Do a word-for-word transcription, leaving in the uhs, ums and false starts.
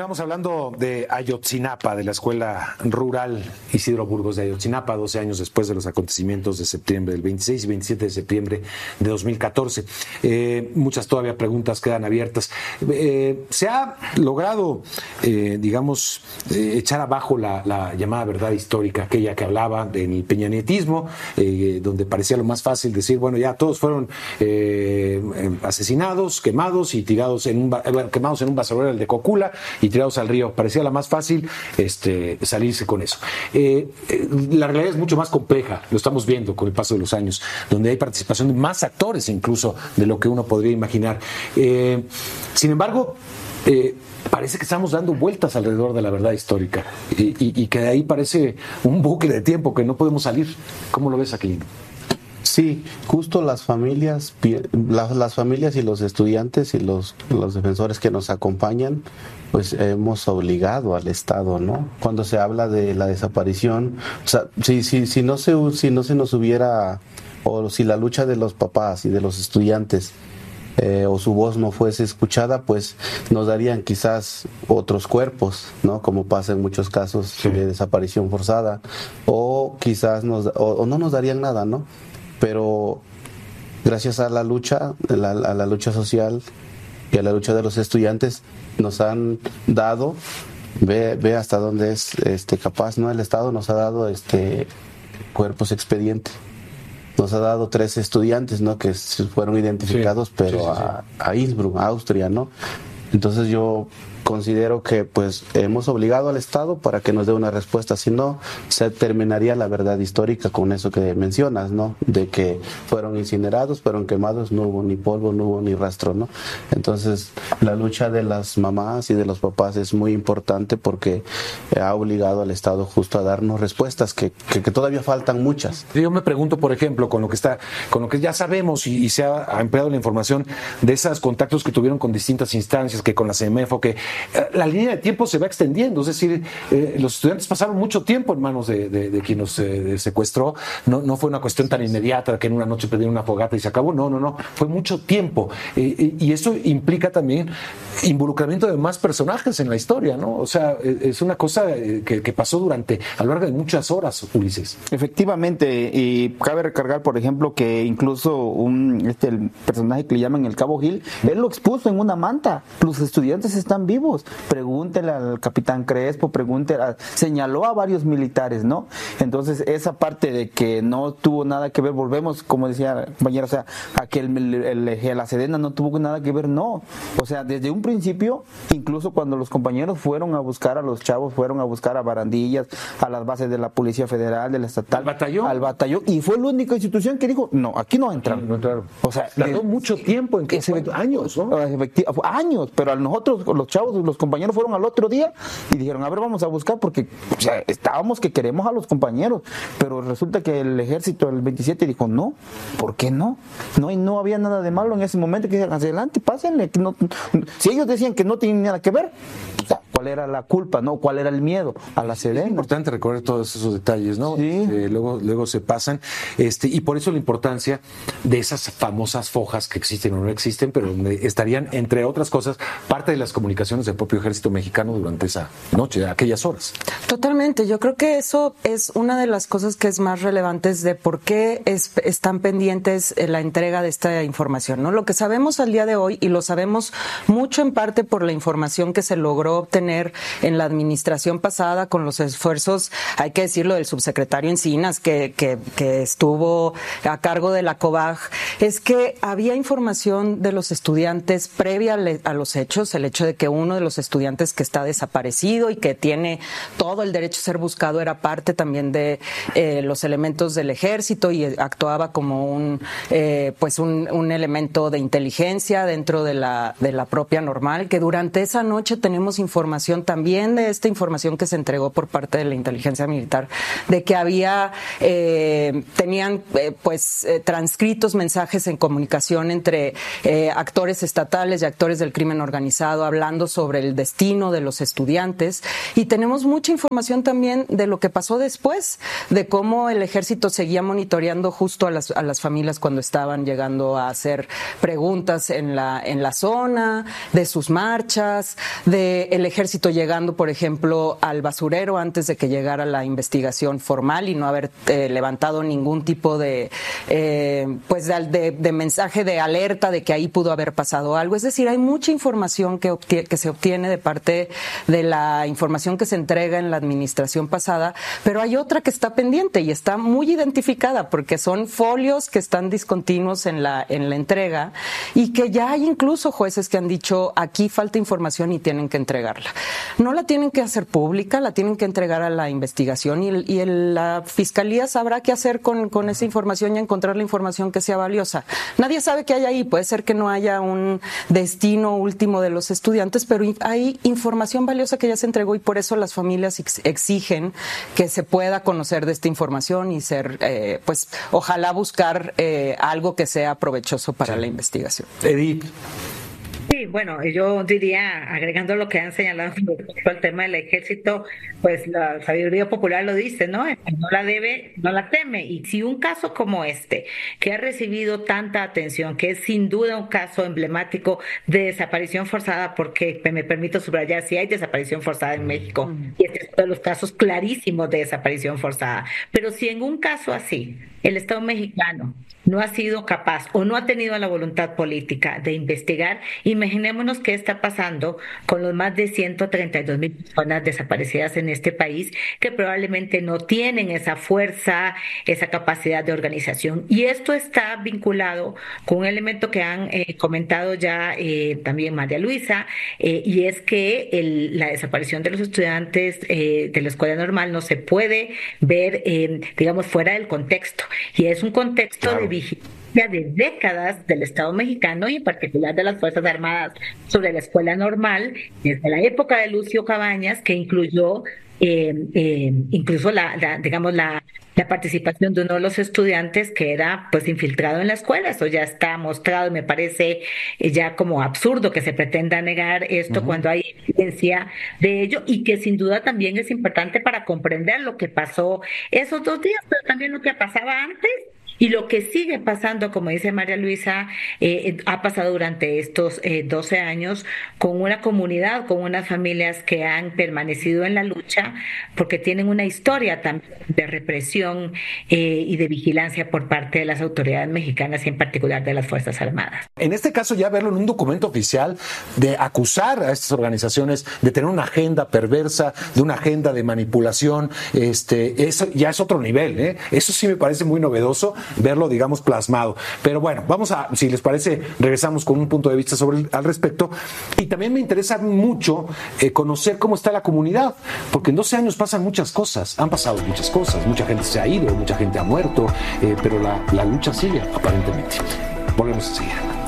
Continuamos hablando de Ayotzinapa, de la escuela rural Isidro Burgos de Ayotzinapa, doce años después de los acontecimientos de septiembre del veintiséis y veintisiete de septiembre de dos mil catorce. Eh, muchas todavía preguntas quedan abiertas. Eh, se ha logrado, eh, digamos, eh, echar abajo la, la llamada verdad histórica, aquella que hablaba del peñanietismo, eh, donde parecía lo más fácil decir, bueno, ya todos fueron eh, asesinados, quemados y tirados en un, quemados en un basurero de Cocula y tirados al río. Parecía la más fácil este, salirse con eso. Eh, eh, la realidad es mucho más compleja, lo estamos viendo con el paso de los años, donde hay participación de más actores incluso de lo que uno podría imaginar. Eh, sin embargo, eh, parece que estamos dando vueltas alrededor de la verdad histórica y, y, y que de ahí parece un bucle de tiempo que no podemos salir. ¿Cómo lo ves, Aquilino? Sí, justo las familias, las, las familias y los estudiantes y los, los defensores que nos acompañan, pues hemos obligado al Estado, ¿no? Cuando se habla de la desaparición, o sea, si, si, si, no se, si no se nos hubiera, o si la lucha de los papás y de los estudiantes eh, o su voz no fuese escuchada, pues nos darían quizás otros cuerpos, ¿no? Como pasa en muchos casos sí. de desaparición forzada, o quizás nos, o, o no nos darían nada, ¿no? Pero gracias a la lucha, a la, a la lucha social y a la lucha de los estudiantes, nos han dado, ve, ve hasta dónde es este capaz, ¿no? El Estado nos ha dado este cuerpos expediente. Nos ha dado tres estudiantes, ¿no? Que fueron identificados, sí, pero sí, sí, a, a Innsbruck, a Austria, ¿no? Entonces yo considero que pues hemos obligado al Estado para que nos dé una respuesta, si no se terminaría la verdad histórica con eso que mencionas, ¿no? De que fueron incinerados, fueron quemados, no hubo ni polvo, no hubo ni rastro, ¿no? Entonces la lucha de las mamás y de los papás es muy importante porque ha obligado al Estado justo a darnos respuestas que, que, que todavía faltan muchas. Yo me pregunto, por ejemplo, con lo que está, con lo que ya sabemos y, y se ha, ha empleado la información de esos contactos que tuvieron con distintas instancias, que con la CEMEFO, que la línea de tiempo se va extendiendo, es decir, eh, los estudiantes pasaron mucho tiempo en manos de, de, de quien los eh, secuestró, no, no fue una cuestión tan inmediata que en una noche perdieron una fogata y se acabó, no, no, no, fue mucho tiempo, eh, y eso implica también involucramiento de más personajes en la historia, ¿no? O sea, es una cosa que, que pasó durante, a lo largo de muchas horas, Ulises. Efectivamente, y cabe recargar, por ejemplo, que incluso un este el personaje que le llaman el Cabo Gil, él lo expuso en una manta, los estudiantes están vivos. Pregúntele al capitán Crespo, pregúntele, a, señaló a varios militares, ¿no? Entonces, esa parte de que no tuvo nada que ver, volvemos, como decía la compañera, o sea, a que el, el, el, la Sedena no tuvo nada que ver, no. O sea, desde un principio, incluso cuando los compañeros fueron a buscar a los chavos, fueron a buscar a barandillas, a las bases de la Policía Federal, de la Estatal, al batallón, al batallón, y fue la única institución que dijo, no, aquí no entran. No, claro. O sea, tardó eh, mucho tiempo, en que años, ¿no? Años, pero a nosotros, los chavos, los compañeros fueron al otro día y dijeron, a ver, vamos a buscar porque o sea, estábamos que queremos a los compañeros, pero resulta que el ejército el veintisiete dijo, no, ¿por qué no? No, y no había nada de malo en ese momento, que dijeron, adelante, pásenle. Que no, si ellos decían que no tenían nada que ver, o sea, ¿cuál era la culpa, no? ¿Cuál era el miedo? A la Sedena. Es importante recordar todos esos detalles, ¿no? Sí. Eh, luego, luego se pasan, este, y por eso la importancia de esas famosas fojas que existen o no existen, pero donde estarían, entre otras cosas, parte de las comunicaciones del propio ejército mexicano durante esa noche, aquellas horas. Totalmente, yo creo que eso es una de las cosas que es más relevantes de por qué es, están pendientes la entrega de esta información, ¿no? Lo que sabemos al día de hoy, y lo sabemos mucho en parte por la información que se logró obtener en la administración pasada con los esfuerzos, hay que decirlo, del subsecretario Encinas, que, que, que estuvo a cargo de la COBAG, es que había información de los estudiantes previa a los hechos, el hecho de que uno de los estudiantes que está desaparecido y que tiene todo el derecho a ser buscado era parte también de eh, los elementos del ejército y actuaba como un eh, pues un, un elemento de inteligencia dentro de la de la propia normal, que durante esa noche tenemos información también de esta información que se entregó por parte de la inteligencia militar, de que había eh, tenían eh, pues eh, transcritos mensajes en comunicación entre eh, actores estatales y actores del crimen organizado hablando sobre el destino de los estudiantes, y tenemos mucha información también de lo que pasó después, de cómo el ejército seguía monitoreando justo a las, a las familias cuando estaban llegando a hacer preguntas en la, en la zona, de sus marchas, de el ejército llegando, por ejemplo, al basurero antes de que llegara la investigación formal y no haber eh, levantado ningún tipo de, eh, pues de, de, de mensaje de alerta de que ahí pudo haber pasado algo. Es decir, hay mucha información que, obtie- que se obtiene de parte de la información que se entrega en la administración pasada, pero hay otra que está pendiente y está muy identificada porque son folios que están discontinuos en la, en la entrega y que ya hay incluso jueces que han dicho aquí falta información y tienen que entregarla. No la tienen que hacer pública, la tienen que entregar a la investigación y, el, y el, la fiscalía sabrá qué hacer con, con esa información y encontrar la información que sea valiosa. Nadie sabe qué hay ahí, puede ser que no haya un destino último de los estudiantes, pero hay información valiosa que ya se entregó y por eso las familias ex- exigen que se pueda conocer de esta información y ser, eh, pues, ojalá buscar eh, algo que sea provechoso para sí. la investigación. Edith. Sí, bueno, yo diría, agregando lo que han señalado respecto al tema del ejército, pues la sabiduría popular lo dice, ¿no? No la debe, no la teme. Y si un caso como este, que ha recibido tanta atención, que es sin duda un caso emblemático de desaparición forzada, porque me permito subrayar, si hay desaparición forzada en México, y este es uno de los casos clarísimos de desaparición forzada, pero si en un caso así, el Estado mexicano no ha sido capaz o no ha tenido la voluntad política de investigar, imaginémonos qué está pasando con los más de ciento treinta y dos mil personas desaparecidas en este país que probablemente no tienen esa fuerza, esa capacidad de organización. Y esto está vinculado con un elemento que han eh, comentado ya eh, también María Luisa, eh, y es que el, la desaparición de los estudiantes eh, de la escuela normal no se puede ver, eh, digamos, fuera del contexto. Y es un contexto claro. de vigilancia de décadas del Estado mexicano y en particular de las Fuerzas Armadas sobre la escuela normal, desde la época de Lucio Cabañas, que incluyó eh, eh, incluso la, la digamos la la participación de uno de los estudiantes que era pues infiltrado en la escuela. Eso ya está mostrado y me parece ya como absurdo que se pretenda negar esto uh-huh. cuando hay evidencia de ello, y que sin duda también es importante para comprender lo que pasó esos dos días, pero también lo que pasaba antes. Y lo que sigue pasando, como dice María Luisa, eh, ha pasado durante estos eh, doce años con una comunidad, con unas familias que han permanecido en la lucha porque tienen una historia también de represión eh, y de vigilancia por parte de las autoridades mexicanas y en particular de las Fuerzas Armadas. En este caso ya verlo en un documento oficial de acusar a estas organizaciones de tener una agenda perversa, de una agenda de manipulación, este, eso ya es otro nivel, ¿eh? Eso sí me parece muy novedoso verlo, digamos, plasmado. Pero bueno, vamos a, si les parece, regresamos con un punto de vista sobre el, al respecto. Y también me interesa mucho eh, conocer cómo está la comunidad, porque en doce años pasan muchas cosas, han pasado muchas cosas, mucha gente se ha ido, mucha gente ha muerto, eh, pero la, la lucha sigue, aparentemente. Volvemos a seguir.